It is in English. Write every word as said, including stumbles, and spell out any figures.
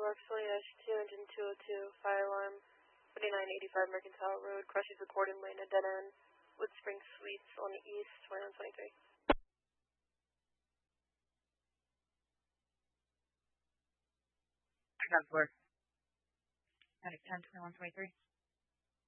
Marksville, yes, two engine two oh two, fire alarm, twenty-nine eighty-five Mercantile Road, crushes according lane, a dead end, Wood Spring Suites on the east, twenty-one twenty-three. I got four. Attic ten, twenty-one twenty-three.